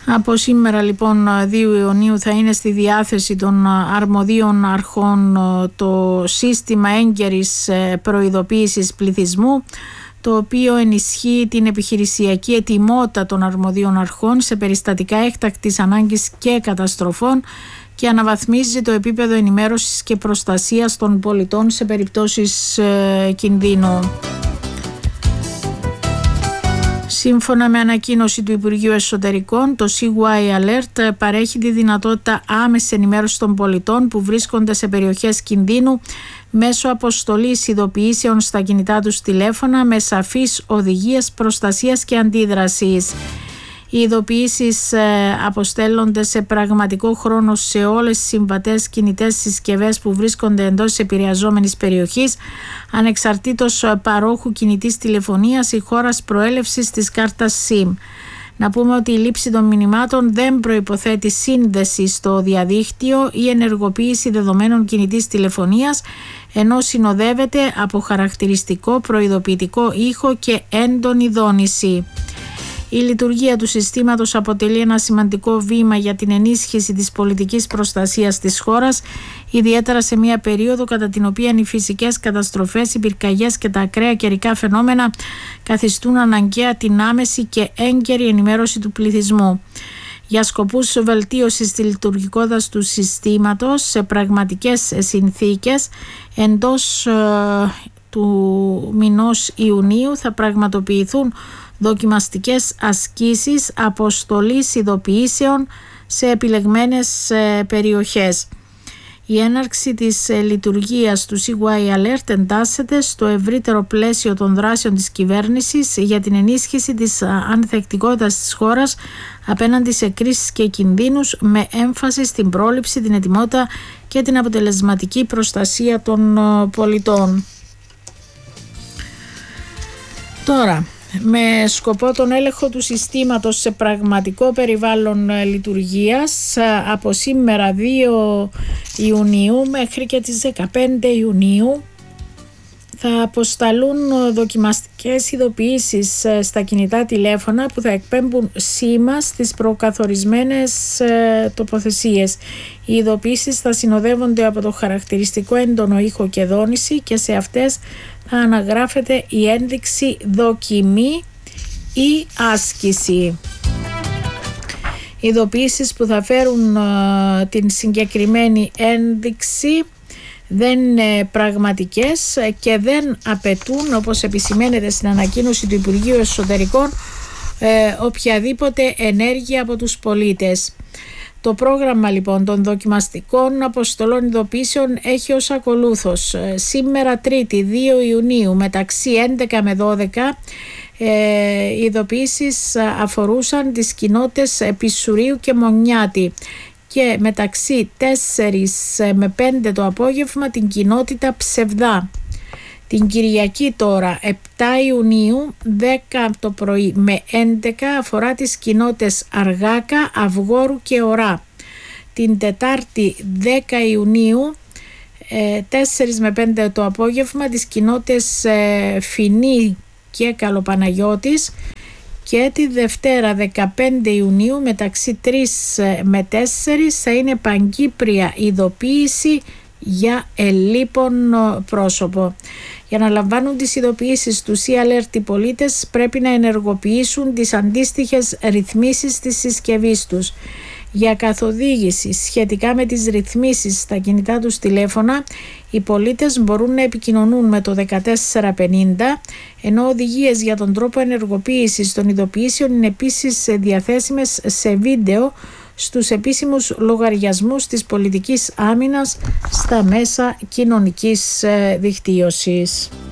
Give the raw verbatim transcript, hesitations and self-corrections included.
Από σήμερα λοιπόν δύο Ιουνίου θα είναι στη διάθεση των αρμοδίων αρχών το σύστημα έγκαιρης προειδοποίησης πληθυσμού, το οποίο ενισχύει την επιχειρησιακή ετοιμότητα των αρμοδίων αρχών σε περιστατικά έκτακτης ανάγκης και καταστροφών και αναβαθμίζει το επίπεδο ενημέρωσης και προστασίας των πολιτών σε περιπτώσεις ε, κινδύνου. Σύμφωνα με ανακοίνωση του Υπουργείου Εσωτερικών, το Sea Why Alert παρέχει τη δυνατότητα άμεσης ενημέρωσης των πολιτών που βρίσκονται σε περιοχές κινδύνου μέσω αποστολής ειδοποιήσεων στα κινητά τους τηλέφωνα με σαφείς οδηγίες προστασίας και αντίδρασης. Οι ειδοποιήσεις αποστέλλονται σε πραγματικό χρόνο σε όλες τις συμβατές κινητές συσκευές που βρίσκονται εντός της επηρεαζόμενης περιοχής, ανεξαρτήτως παρόχου κινητής τηλεφωνίας ή χώρας προέλευσης της κάρτας SIM. Να πούμε ότι η λήψη των μηνυμάτων δεν προϋποθέτει σύνδεση στο διαδίκτυο ή ενεργοποίηση δεδομένων κινητής τηλεφωνίας, ενώ συνοδεύεται από χαρακτηριστικό προειδοποιητικό ήχο και έντονη δόνηση. Η λειτουργία του συστήματος αποτελεί ένα σημαντικό βήμα για την ενίσχυση της πολιτικής προστασίας της χώρας, ιδιαίτερα σε μια περίοδο κατά την οποία οι φυσικές καταστροφές, οι πυρκαγιές και τα ακραία καιρικά φαινόμενα καθιστούν αναγκαία την άμεση και έγκαιρη ενημέρωση του πληθυσμού. Για σκοπούς βελτίωσης της λειτουργικότητας του συστήματος σε πραγματικές συνθήκες, εντός ε, του μηνός Ιουνίου θα πραγματοποιηθούν δοκιμαστικές ασκήσεις αποστολής ειδοποιήσεων σε επιλεγμένες περιοχές. Η έναρξη της λειτουργίας του Sea Why Alert εντάσσεται στο ευρύτερο πλαίσιο των δράσεων της κυβέρνησης για την ενίσχυση της ανθεκτικότητας της χώρας απέναντι σε κρίσεις και κινδύνους, με έμφαση στην πρόληψη, την ετοιμότητα και την αποτελεσματική προστασία των πολιτών. Τώρα, με σκοπό τον έλεγχο του συστήματος σε πραγματικό περιβάλλον λειτουργίας, από σήμερα δύο Ιουνίου μέχρι και τις δεκαπέντε Ιουνίου θα αποσταλούν δοκιμαστικές ειδοποιήσεις στα κινητά τηλέφωνα που θα εκπέμπουν σήμα στις προκαθορισμένες τοποθεσίες. Οι ειδοποιήσεις θα συνοδεύονται από το χαρακτηριστικό έντονο ήχο και δόνηση και σε αυτές θα αναγράφεται η ένδειξη δοκιμή ή άσκηση. Ειδοποιήσεις που θα φέρουν uh, την συγκεκριμένη ένδειξη δεν είναι πραγματικές και δεν απαιτούν, όπως επισημαίνεται στην ανακοίνωση του Υπουργείου Εσωτερικών, ε, οποιαδήποτε ενέργεια από τους πολίτες. Το πρόγραμμα λοιπόν των δοκιμαστικών αποστολών ειδοποιήσεων έχει ως ακολούθως. Σήμερα Τρίτη δύο Ιουνίου μεταξύ έντεκα με δώδεκα ε, οι ειδοποιήσεις αφορούσαν τις κοινότητες Πισουρίου και Μονιάτη και μεταξύ τέσσερις με πέντε το απόγευμα την κοινότητα Ψευδά. Την Κυριακή τώρα επτά Ιουνίου δέκα το πρωί με έντεκα αφορά τις κοινότητες Αργάκα, Αυγόρου και Ορά. Την Τετάρτη δέκα Ιουνίου τέσσερα με πέντε το απόγευμα τις κοινότητες Φινή και Καλοπαναγιώτης και τη Δευτέρα δεκαπέντε Ιουνίου μεταξύ τρεις με τέσσερα θα είναι παγκύπρια ειδοποίηση για ελίπων πρόσωπο. Για να λαμβάνουν τις ειδοποιήσεις του Sea Alert οι πολίτες πρέπει να ενεργοποιήσουν τις αντίστοιχες ρυθμίσεις της συσκευής τους. Για καθοδήγηση σχετικά με τις ρυθμίσεις στα κινητά τους τηλέφωνα, οι πολίτες μπορούν να επικοινωνούν με το δεκατέσσερα πενήντα, ενώ οδηγίες για τον τρόπο ενεργοποίησης των ειδοποιήσεων είναι επίσης διαθέσιμες σε βίντεο στους επίσημους λογαριασμούς της πολιτικής άμυνας στα μέσα κοινωνικής δικτύωσης.